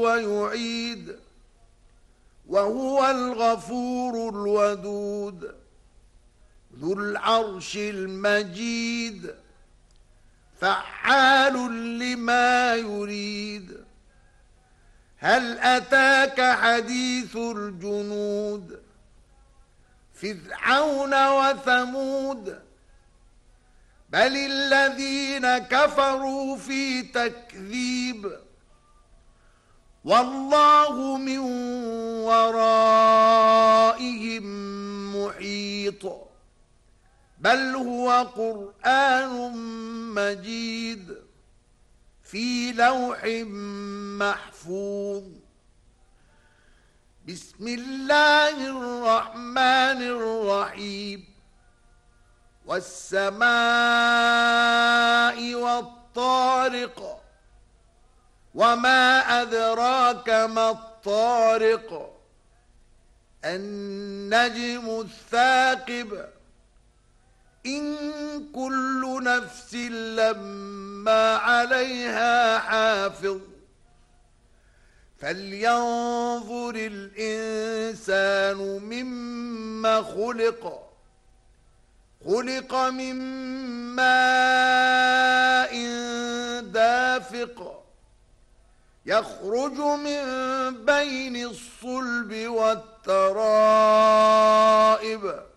ويعيد وهو الغفور الودود ذو العرش المجيد فعال لما يريد هل أتاك حديث الجنود فرعون وثمود بل الذين كفروا في تكذيب والله من ورائهم محيط بل هو قرآن مجيد في لوح محفوظ بسم الله الرحمن الرحيم والسماء والطارق وما أدراك ما الطارق النجم الثاقب إن كل نفس لما عليها حافظ فلينظر الإنسان مما خلق خلق من ماء دافق يخرج من بين الصلب والترائب